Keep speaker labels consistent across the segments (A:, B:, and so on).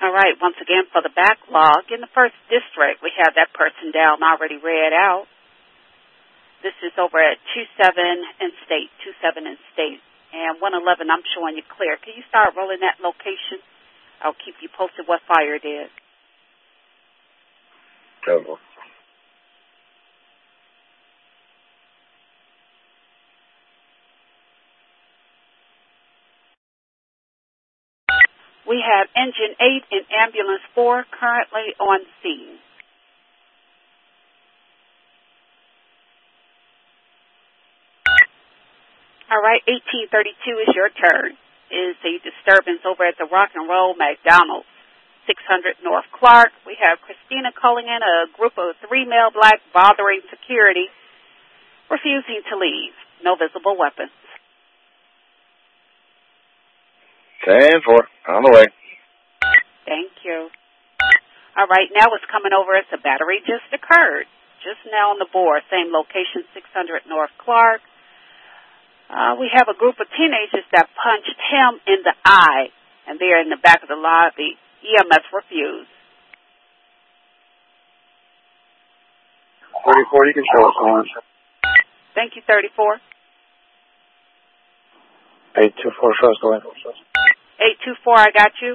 A: All right, once again for the backlog, in the first district, we have that person down already read out. This is over at 27 and State, 27 and State. And 111, I'm showing you clear. Can you start rolling that location? I'll keep you posted what fire it is.
B: Double.
A: We have Engine 8 and Ambulance 4 currently on scene. All right, 1832 is your turn. Is a disturbance over at the Rock and Roll McDonald's, 600 North Clark. We have Christina calling in a group of 3 male black bothering security, refusing to leave. No visible weapons.
B: 10-4, on the way.
A: Thank you. All right, now it's coming over as a battery just occurred. Just now on the board, same location, 600 North Clark. We have a group of teenagers that punched him in the eye, and they're in the back of the lobby. EMS refused.
B: 34, you can show us on.
A: Thank you, 34.
B: 824, show us the way.
A: 824, I got you.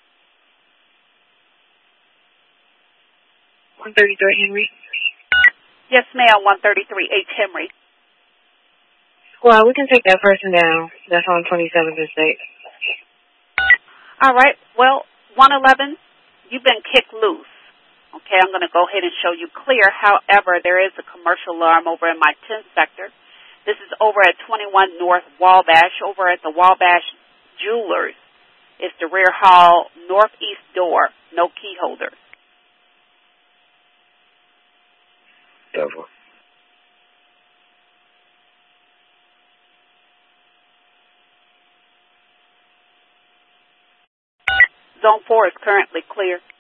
C: 133 Henry.
A: Yes, ma'am, 133, H. Henry.
C: Well, we can take that person down. That's on 27th and State.
A: All right. Well, 111, you've been kicked loose. Okay, I'm going to go ahead and show you clear. However, there is a commercial alarm over in my 10th sector. This is over at 21 North Wabash, over at the Wabash Jewelers. It's the rear hall, northeast door, no key holder.
B: Double.
A: Zone 4 is currently clear.